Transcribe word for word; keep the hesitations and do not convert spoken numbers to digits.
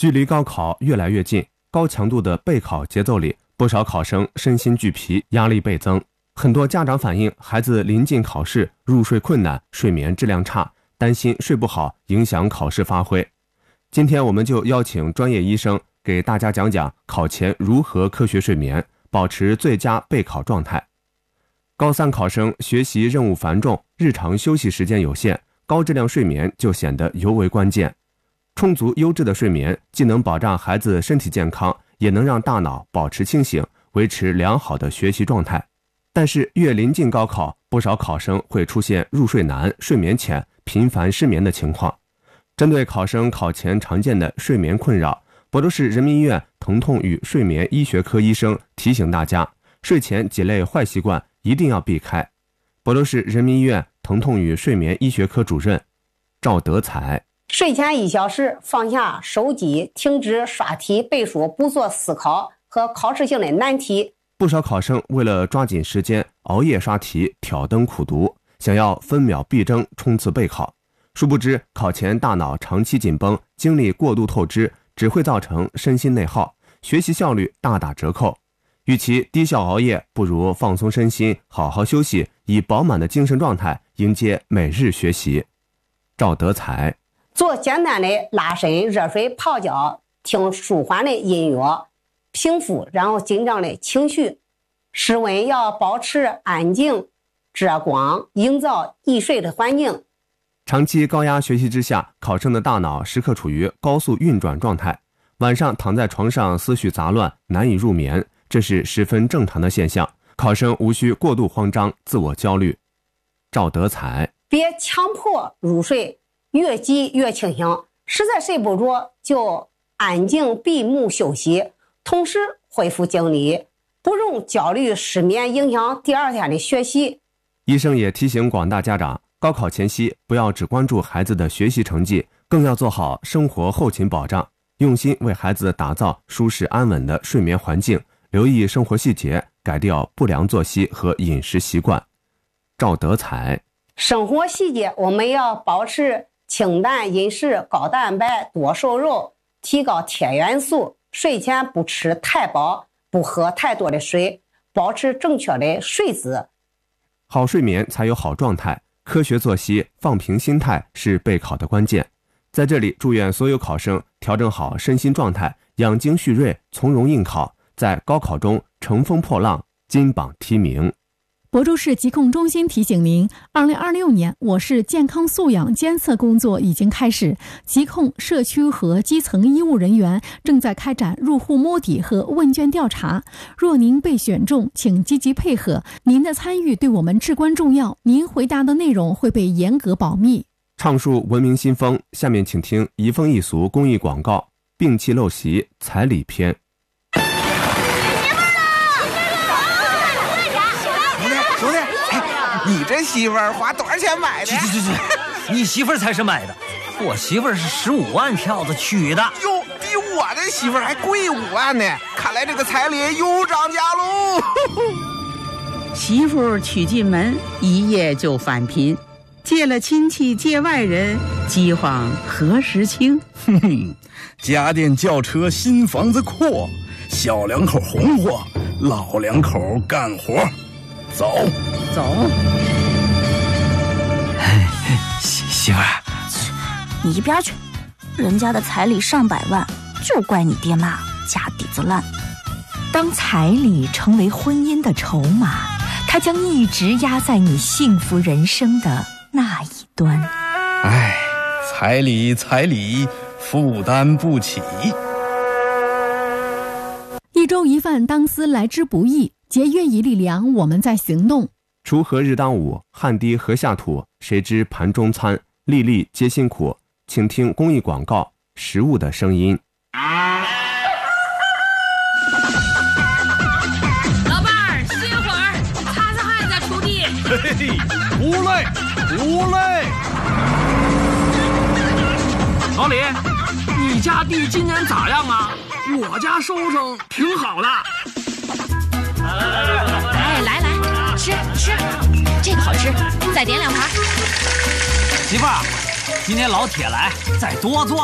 距离高考越来越近，高强度的备考节奏里，不少考生身心俱疲，压力倍增。很多家长反映，孩子临近考试，入睡困难，睡眠质量差，担心睡不好影响考试发挥。今天我们就邀请专业医生给大家讲讲考前如何科学睡眠，保持最佳备考状态。高三考生学习任务繁重，日常休息时间有限，高质量睡眠就显得尤为关键。充足优质的睡眠既能保障孩子身体健康，也能让大脑保持清醒，维持良好的学习状态。但是越临近高考，不少考生会出现入睡难、睡眠浅、频繁失眠的情况。针对考生考前常见的睡眠困扰，亳州市人民医院疼痛与睡眠医学科医生提醒大家，睡前几类坏习惯一定要避开。亳州市人民医院疼痛与睡眠医学科主任赵德才： 睡前一小时放下手机，停止刷题背书，不做思考和考试性的难题。 不少考生为了抓紧时间，熬夜刷题，挑灯苦读，想要分秒必争冲刺备考。殊不知，考前大脑长期紧绷，精力过度透支，只会造成身心内耗，学习效率大打折扣。与其低效熬夜，不如放松身心，好好休息，以饱满的精神状态迎接每日学习。赵德才： 做简单的拉伸、热水泡脚，听舒缓的音乐，平复然后紧张的情绪。室温要保持安静、遮光，营造易睡的环境。 长期高压学习之下，考生的大脑时刻处于高速运转状态，晚上躺在床上思绪杂乱，难以入眠，这是十分正常的现象，考生无需过度慌张、自我焦虑。赵德才： 别强迫入睡，越急越清醒，实在睡不着就安静闭目休息，同时恢复精力，不容焦虑失眠影响第二天的学习。 医生也提醒广大家长，高考前夕不要只关注孩子的学习成绩，更要做好生活后勤保障，用心为孩子打造舒适安稳的睡眠环境，留意生活细节，改掉不良作息和饮食习惯。赵德才： 生活细节我们要保持清淡饮食，高蛋白多瘦肉，提高铁元素，睡前不吃太饱，不喝太多的水，保持正确的睡姿。 好睡眠才有好状态，科学作息，放平心态是备考的关键。在这里祝愿所有考生调整好身心状态，养精蓄锐，从容应考，在高考中乘风破浪，金榜题名。 亳州市疾控中心提醒您，二零二六年我市健康素养监测工作已经开始，疾控社区和基层医务人员正在开展入户摸底和问卷调查。若您被选中，请积极配合，您的参与对我们至关重要，您回答的内容会被严格保密。 畅述文明新风，下面请听移风易俗公益广告，摒弃陋习，彩礼篇。 你这媳妇儿花多少钱买的？ 去去去去，你媳妇儿才是买的，我媳妇儿是十五万票子娶的。 哟，比我这媳妇儿还贵五万呢！看来这个彩礼又涨价喽。 媳妇娶进门，一夜就返贫，借了亲戚借外人，饥荒何时清？ 哼哼，家电轿车新房子阔，小两口红火，老两口干活。走走。 媳媳妇儿， 你一边去！人家的彩礼上百万，就怪你爹妈家底子烂。 当彩礼成为婚姻的筹码，它将一直压在你幸福人生的那一端。 哎，彩礼彩礼，负担不起。 一粥一饭当思来之不易，节约一粒粮，我们在行动。 锄禾日当午，汗滴禾下土，谁知盘中餐，粒粒皆辛苦。请听公益广告，食物的声音。 老伴儿，歇会儿，擦擦汗再锄地。 嘿嘿，不累不累。 老李，你家地今年咋样啊？我家收成挺好的。 哎，来来，吃吃，这个好吃，再点两盘。 媳妇儿，今天老铁来，再多做